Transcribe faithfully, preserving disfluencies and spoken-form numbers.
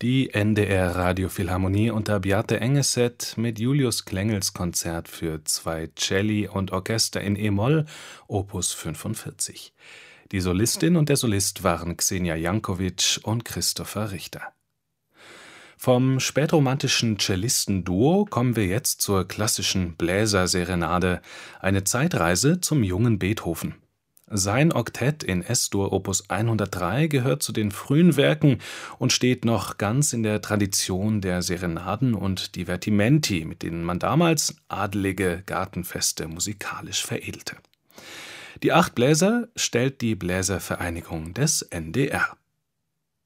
Die N D R Radiophilharmonie unter Bjarte Engeset mit Julius Klengels Konzert für zwei Celli und Orchester in e-Moll, Opus fünfundvierzig. Die Solistin und der Solist waren Xenia Jankovic und Christopher Richter. Vom spätromantischen Cellistenduo kommen wir jetzt zur klassischen Bläserserenade, eine Zeitreise zum jungen Beethoven. Sein Oktett in Es-Dur Opus hundertdrei gehört zu den frühen Werken und steht noch ganz in der Tradition der Serenaden und Divertimenti, mit denen man damals adelige Gartenfeste musikalisch veredelte. Die acht Bläser stellt die Bläservereinigung des N D R.